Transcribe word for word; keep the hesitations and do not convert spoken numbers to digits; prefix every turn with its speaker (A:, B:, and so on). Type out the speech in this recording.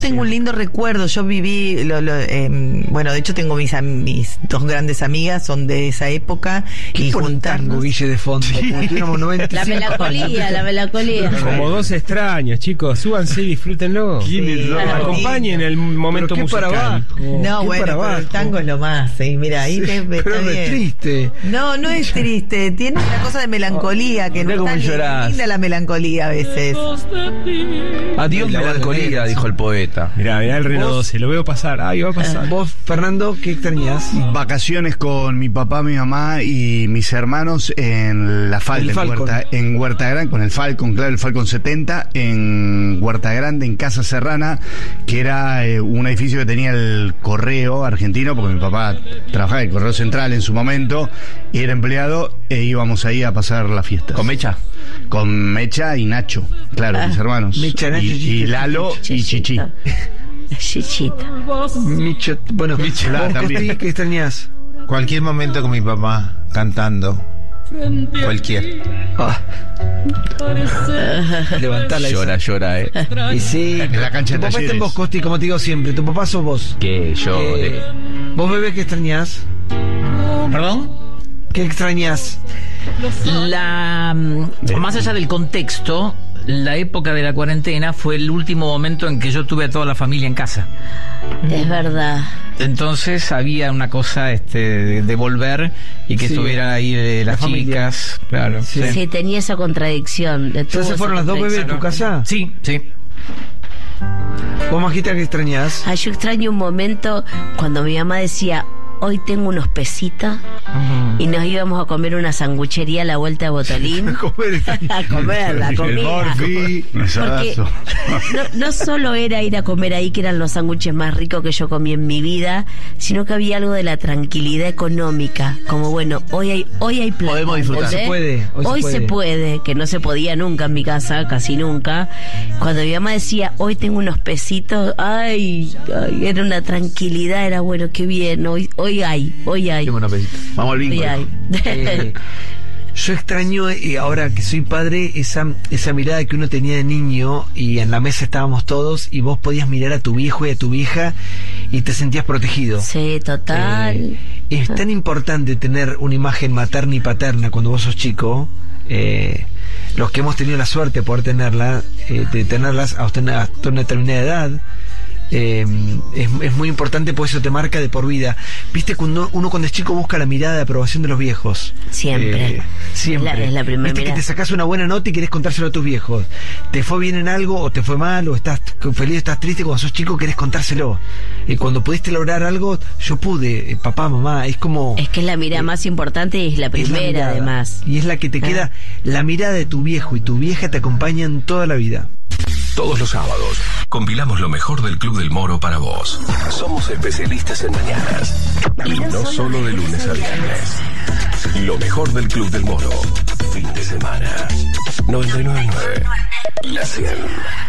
A: tengo un lindo recuerdo. Yo viví, lo, lo, eh, bueno, de hecho tengo mis, mis dos grandes amigas, son de esa época. Y juntarnos.
B: Guille de fondo. Sí.
C: La melancolía, la melancolía.
D: Como dos extraños, chicos. Súbanse y disfrútenlo.
B: Sí.
D: Acompañen el momento
B: ¿Qué
D: musical.
B: Para abajo?
A: No, bueno, pero el tango es lo más. Sí, mira, ahí te,
B: pero
A: está
B: no
A: bien.
B: Es triste.
A: No, no es triste. Tiene una cosa de melancolía que no está linda la melancolía a veces.
E: Adiós melancolía, dijo el poeta.
D: Mirá, mirá el Renault doce, lo veo pasar. Ay, va a pasar.
B: Vos, Fernando, ¿qué extrañas?
F: Vacaciones con mi papá, mi mamá y mis hermanos en la Falda, en Huerta, en Huerta Grande, con el Falcon, claro, el Falcon setenta, en Huerta Grande, en Casa Serrana, que era eh, un edificio que tenía el correo argentino, porque mi papá trabajaba en el Correo Central en su momento, y era empleado, e íbamos ahí a pasar la fiesta.
E: ¿Con Mecha?
F: Con Mecha y Nacho, claro, ah, mis hermanos.
B: Mecha, Nacho,
F: y, y Lalo y Chichi.
C: Chichita.
B: Micho, bueno,
F: Michelada también.
B: ¿Qué extrañas?
G: Cualquier momento con mi papá cantando. Cualquier.
B: Ah. Levantala.
E: Llora,
B: esa.
E: llora, eh.
B: Y sí.
F: En la cancha
B: tu
F: de
B: papá está en vos, Costi, como te digo siempre. Tu papá sos vos.
E: Que llore.
B: Eh, ¿Vos, bebé, qué extrañas?
H: ¿Perdón?
B: ¿Qué extrañas?
H: La, más allá del contexto, la época de la cuarentena fue el último momento en que yo tuve a toda la familia en casa.
C: Es verdad.
H: Entonces había una cosa este de, de volver y que
B: sí.
H: estuvieran ahí eh, las
B: la
H: chicas, claro.
C: Sí.
H: Sí.
C: sí, tenía esa contradicción.
B: ¿Ya se fueron las dos bebés de tu casa?
H: Sí, sí.
B: ¿Vos, Majita, qué extrañas?
C: Ah, yo extraño un momento cuando mi mamá decía: hoy tengo unos pesitos, uh-huh. y nos íbamos a comer una sanguchería a la vuelta de Botolín.
B: a comer,
C: a comer la comida.
F: El
C: Porque no, no solo era ir a comer ahí, que eran los sándwiches más ricos que yo comí en mi vida, sino que había algo de la tranquilidad económica. Como bueno, hoy hay, hoy hay plata.
E: Podemos disfrutar.
C: Hoy,
B: se puede, hoy,
C: hoy
B: se, puede.
C: se puede, que no se podía nunca en mi casa, casi nunca. Cuando mi mamá decía: hoy tengo unos pesitos, ay, ay era una tranquilidad, era bueno, qué bien, hoy, hoy Hoy hay, hoy hay.
E: Tengo una pesita. Vamos al bingo.
C: Hoy hay.
B: Eh, yo extraño, eh, ahora que soy padre, esa, esa mirada que uno tenía de niño y en la mesa estábamos todos y vos podías mirar a tu viejo y a tu vieja y te sentías protegido.
C: Sí, total.
B: Eh, es tan importante tener una imagen materna y paterna cuando vos sos chico. Eh, los que hemos tenido la suerte de poder tenerla, eh, de tenerlas hasta una, hasta una determinada edad. Eh, es, es muy importante, porque eso te marca de por vida. Viste, cuando uno cuando es chico busca la mirada de aprobación de los viejos.
C: Siempre.
B: Eh, siempre.
C: Es la, es la primera
B: Viste
C: mirada.
B: que te sacás una buena nota y querés contárselo a tus viejos. Te fue bien en algo o te fue mal, o estás feliz o estás triste. Cuando sos chico querés contárselo. Y cuando pudiste lograr algo, yo pude, eh, papá, mamá, es como...
C: Es que es la mirada eh, más importante y es la primera,
B: es la
C: además.
B: Y es la que te
C: ah.
B: queda, la mirada de tu viejo y tu vieja te acompañan toda la vida.
I: Todos los sábados compilamos lo mejor del Club del Moro para vos. Somos especialistas en mañanas. Y no solo de lunes a viernes. Lo mejor del Club del Moro. Fin de semana. noventa y nueve punto nueve. La cien.